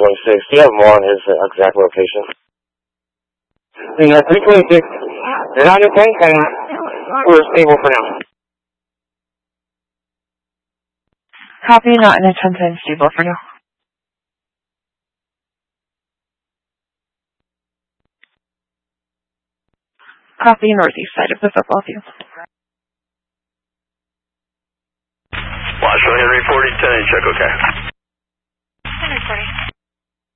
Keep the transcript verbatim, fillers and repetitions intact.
twenty-six. Do you have more on his uh, exact location? Yeah, three twenty-six. They're not in tank, and we're stable for now. Copy, not in a ten ten stable for now. Copy, northeast side of the football field. Watch one Henry forty ten, check okay.